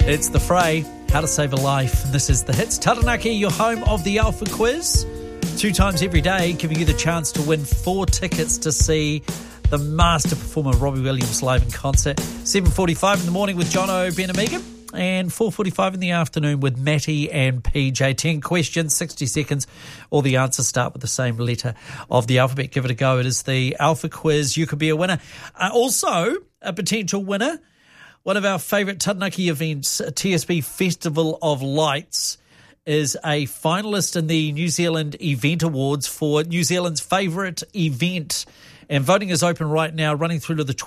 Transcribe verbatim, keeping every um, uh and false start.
It's The Fray, How to Save a Life. And this is The Hits. Taranaki, your home of the Alpha Quiz. Two times every day, giving you the chance to win four tickets to see the master performer Robbie Williams live in concert. seven forty-five in the morning with Jono, Ben and Megan. And four forty-five in the afternoon with Matty and P J. ten questions, sixty seconds. All the answers start with the same letter of the alphabet. Give it a go. It is the Alpha Quiz. You could be a winner. Uh, also, a potential winner, one of our favourite Taranaki events, T S B Festival of Lights, is a finalist in the New Zealand Event Awards for New Zealand's favourite event. And voting is open right now, running through to the